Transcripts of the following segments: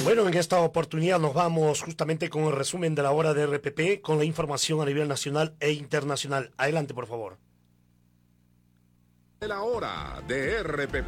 Bueno, en esta oportunidad nos vamos justamente con el resumen de la hora de RPP, con la información a nivel nacional e internacional. Adelante, por favor. La hora de RPP.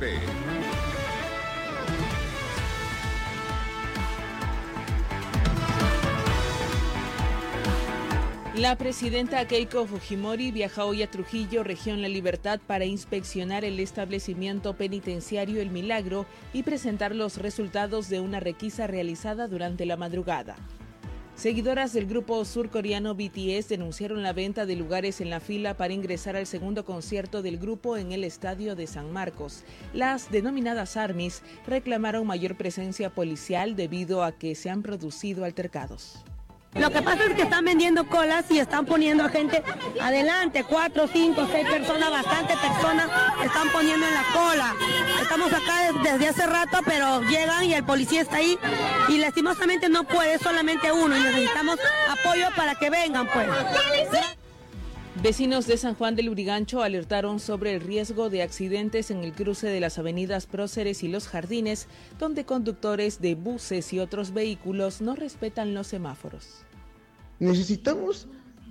La presidenta Keiko Fujimori viaja hoy a Trujillo, región La Libertad, para inspeccionar el establecimiento penitenciario El Milagro y presentar los resultados de una requisa realizada durante la madrugada. Seguidoras del grupo surcoreano BTS denunciaron la venta de lugares en la fila para ingresar al segundo concierto del grupo en el estadio de San Marcos. Las denominadas ARMYs reclamaron mayor presencia policial debido a que se han producido altercados. Lo que pasa es que están vendiendo colas y están poniendo a gente adelante, 4, 5, 6 personas, bastantes personas están poniendo en la cola. Estamos acá desde hace rato, pero llegan y el policía está ahí y lastimosamente no puede, solamente uno y necesitamos apoyo para que vengan, pues. Vecinos de San Juan del Lurigancho alertaron sobre el riesgo de accidentes en el cruce de las avenidas Próceres y Los Jardines, donde conductores de buses y otros vehículos no respetan los semáforos. Necesitamos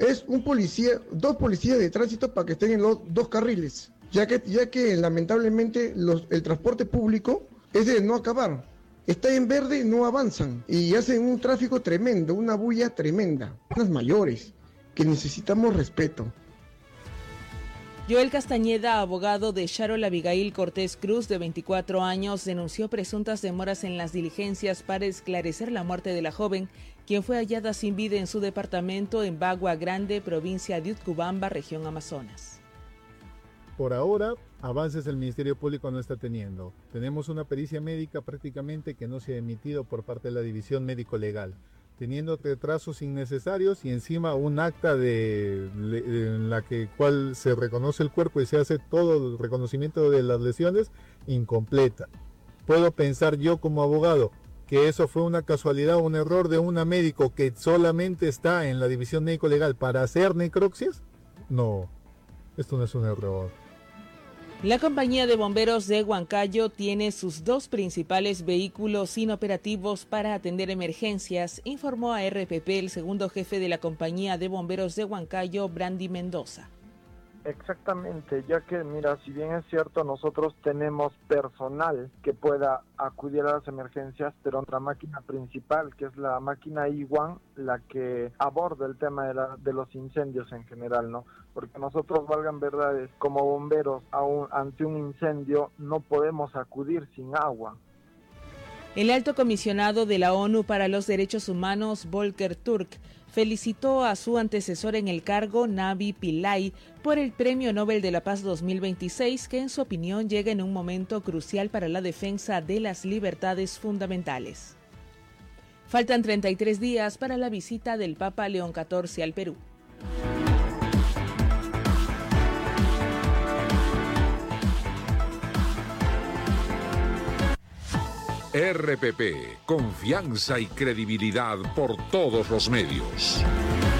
dos policías de tránsito para que estén en los dos carriles, ya que lamentablemente el transporte público es de no acabar. Está en verde, no avanzan y hacen un tráfico tremendo, una bulla tremenda. Unas mayores que necesitamos respeto. Joel Castañeda, abogado de Sharon Abigail Cortés Cruz, de 24 años, denunció presuntas demoras en las diligencias para esclarecer la muerte de la joven, quien fue hallada sin vida en su departamento en Bagua Grande, provincia de Utcubamba, región Amazonas. Por ahora, avances el Ministerio Público no está teniendo. Tenemos una pericia médica prácticamente que no se ha emitido por parte de la División Médico-Legal, teniendo retrasos innecesarios y encima un acta en la cual se reconoce el cuerpo y se hace todo el reconocimiento de las lesiones incompleta. Puedo pensar yo como abogado que eso fue una casualidad, un error de una médico que solamente está en la División Médico Legal para hacer necropsias. No, esto no es un error. La compañía de bomberos de Huancayo tiene sus dos principales vehículos inoperativos para atender emergencias, informó a RPP el segundo jefe de la compañía de bomberos de Huancayo, Brandy Mendoza. Exactamente, ya que mira, si bien es cierto, nosotros tenemos personal que pueda acudir a las emergencias, pero nuestra máquina principal, que es la máquina I1, la que aborda el tema de los incendios en general, ¿no? Porque nosotros, valgan verdades, como bomberos ante un incendio no podemos acudir sin agua. El alto comisionado de la ONU para los Derechos Humanos, Volker Turk, felicitó a su antecesor en el cargo, Navi Pillay, por el Premio Nobel de la Paz 2026, que en su opinión llega en un momento crucial para la defensa de las libertades fundamentales. Faltan 33 días para la visita del Papa León XIV al Perú. RPP, confianza y credibilidad por todos los medios.